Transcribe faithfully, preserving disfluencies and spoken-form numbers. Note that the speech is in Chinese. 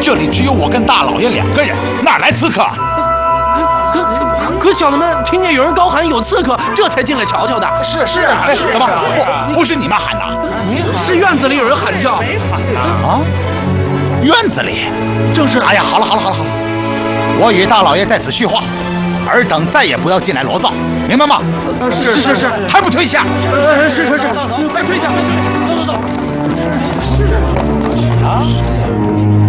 这里只有我跟大老爷两个人，哪来刺客？ 可可可，小的们听见有人高喊有刺客，这才进来瞧瞧的。 是是啊， 哎，怎么不不是你们喊的？ 是院子里有人喊叫。 啊？院子里？ 正是。 哎呀，好了好了好了好了，我与大老爷在此叙话，尔等再也不要进来罗造，明白吗？ 呃，是是是， 还不退下？ 呃，是是是，快退下，快退下，走走走。是啊。